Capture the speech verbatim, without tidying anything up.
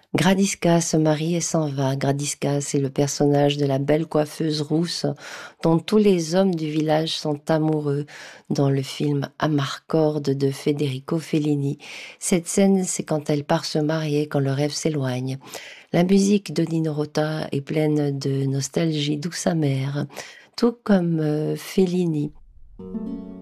Gradiska se marie et s'en va. Gradiska, c'est le personnage de la belle coiffeuse rousse dont tous les hommes du village sont amoureux dans le film Amarcord de Federico Fellini. Cette scène, c'est quand elle part se marier, quand le rêve s'éloigne. La musique de Nino Rota est pleine de nostalgie douce amère, tout comme euh, Fellini.